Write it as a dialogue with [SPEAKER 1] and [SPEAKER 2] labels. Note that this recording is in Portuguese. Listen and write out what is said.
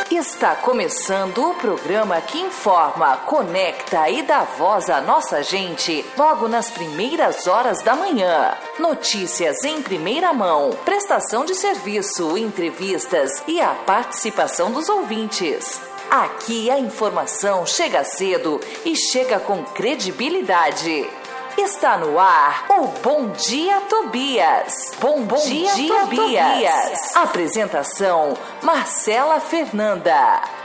[SPEAKER 1] Está começando o programa que informa, conecta e dá voz à nossa gente logo nas primeiras horas da manhã. Notícias em primeira mão, prestação de serviço, entrevistas e a participação dos ouvintes. Aqui a informação chega cedo e chega com credibilidade. Está no ar o Bom Dia Tobias. Bom dia, Tobias. Apresentação: Marcela Fernanda.